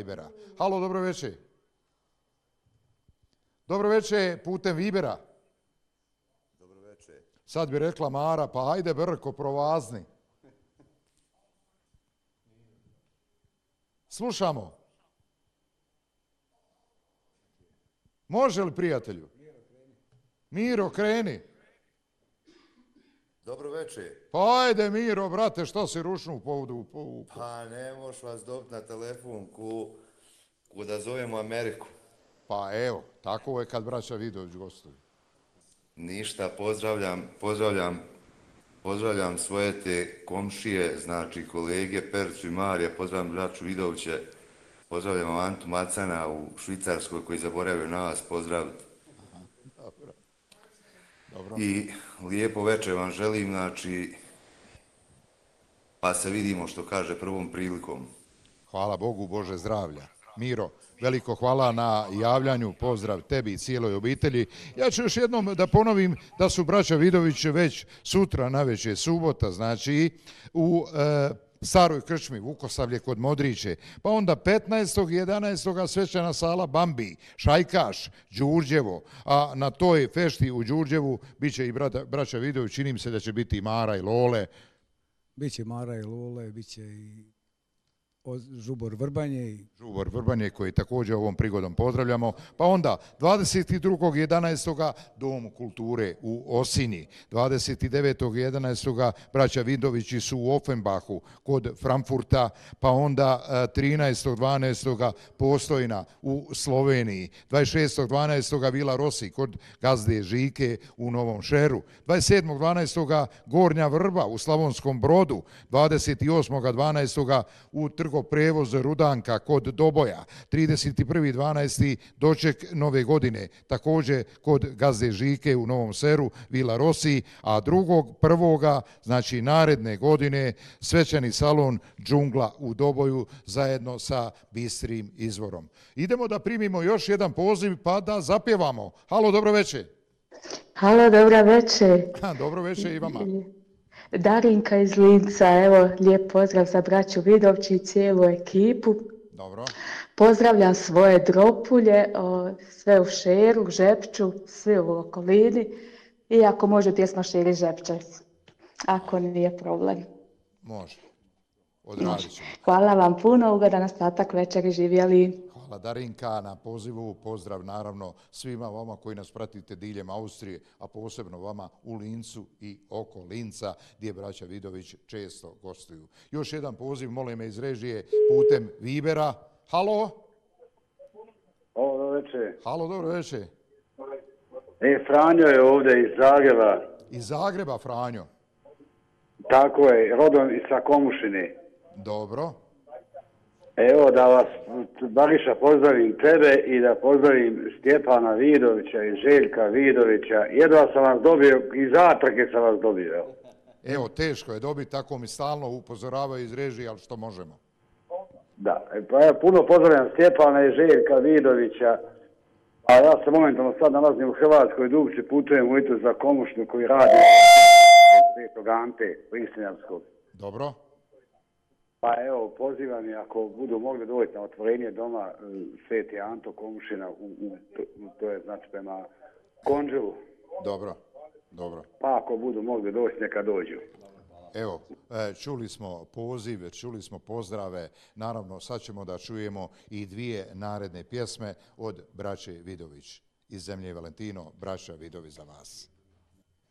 Vibera. Halo, dobro večer. Dobro večer putem Vibera. Dobro večer. Sad bi rekla Mara, pa ajde Brko, provazni. Slušamo. Može li, prijatelju? Miro, kreni. Dobro večer. Pa ajde, Miro, brate, što si rušnu u povodu? Pa ne moš vas dobiti na telefon ko da zovemo Ameriku. Pa evo, tako je kad braća Vidović gostuju. Ništa, pozdravljam svoje te komšije, znači kolege Percu i Marija, pozdravljam braću Vidoviće, pozdravljam Antu Macana u Švicarskoj koji zaboravio na vas pozdraviti. Dobro. I lijepo večer vam želim, znači, pa se vidimo što kaže prvom prilikom. Hvala Bogu, Bože zdravlja. Miro, veliko hvala na javljanju, pozdrav tebi i cijeloj obitelji. Ja ću još jednom da ponovim da su braća Vidović već sutra navečer, subota, znači u Staroj krčmi Vukosavlje kod Modriće, pa onda 15.11. svečana sala Bambi, Šajkaš, Đurđevo, a na toj fešti u Đurđevu bit će i braća Vidović, čini mi se da će biti i Mara i Lole. Biće Mara i Lole, biće i Žubor Vrbanje. Žubor Vrbanje koji također ovom prigodom pozdravljamo. Pa onda 22.11. Dom kulture u Osinji. 29.11. braća Vidovići su u Offenbachu kod Frankfurta. Pa onda 13.12. Postojna u Sloveniji. 26.12. Vila Rosi kod gazde Žike u Novom Šeru. 27.12. Gornja Vrba u Slavonskom Brodu. 28.12. u Trgoprevoz Rudanka kod Doboja, 31.12. doček nove godine, također kod gazde Žike u Novom Seru, Vila Rosi, a 2.1. znači naredne godine svečani salon Džungla u Doboju zajedno sa Bistrim izvorom. Idemo da primimo još jedan poziv pa da zapjevamo. Halo, dobro večer. Halo, dobro večer. Dobro večer i vama. Darinka iz Linca, evo, lijep pozdrav za braću Vidović i cijelu ekipu. Dobro. Pozdravljam svoje dropulje, sve u Šeru, Žepču, svi u okolini. I ako može pjesma Šeri Žepče, ako nije problem. Može. Odradit ćemo. Hvala vam puno, ugodan ostatak večeri, živjeli. Hvala Darinka na pozivu, pozdrav naravno svima vama koji nas pratite diljem Austrije, a posebno vama u Lincu i oko Linca gdje braća Vidović često gostuju. Još jedan poziv, molim me iz režije putem Vibera. Halo? Halo, dobro večer. Halo, dobro večer. Franjo je ovdje iz Zagreba. Iz Zagreba, Franjo. Tako je, rodom iz Komušine. Dobro. Evo da vas, Bariša, pozdravim tebe i da pozdravim Stjepana Vidovića i Željka Vidovića. Jedva sam vas dobio, iz Atrke sam vas dobio. Evo, teško je dobiti, tako mi stalno upozoravaju iz režije, ali što možemo. Da, pa ja puno pozdravljam Stjepana i Željka Vidovića, a ja se momentalno sad nalazim u Hrvatskoj, Dugče, putujem u Itu za Komušnu koji radi Svetog Ante, Istinjanskog. Dobro. Pa evo, pozivam je ako budu mogli doći na otvorenje doma Sveti Anto Komušina, to je znači prema Konđelu. Dobro, dobro. Pa ako budu mogli doći, neka dođu. Evo, čuli smo poziv, čuli smo pozdrave. Naravno, sad ćemo da čujemo i dvije naredne pjesme od braće Vidović. Iz zemlje Valentino, braća Vidović za vas.